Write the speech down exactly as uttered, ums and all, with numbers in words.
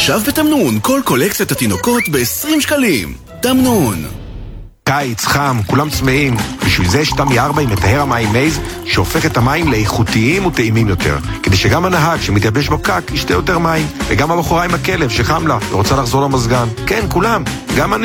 עכשיו בתמנון, כל קולקציית התינוקות ב-עשרים שקלים. תמנון. קיץ, חם, כולם צמאים. בשביל זה יש תמי ארבע עם מטהר המים מייז, שהופך את המים לאיכותיים וטעימים יותר. כדי שגם הנהג שמתייבש בפקק ישתה יותר מים. וגם הבחורה עם הכלב שחם לה ורוצה לחזור למזגן. כן, כולם. גם אני.